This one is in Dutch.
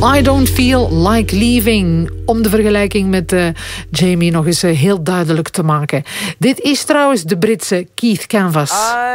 I Don't Feel Like Leaving. Om de vergelijking met Jamie nog eens heel duidelijk te maken. Dit is trouwens de Britse Keith Canvas.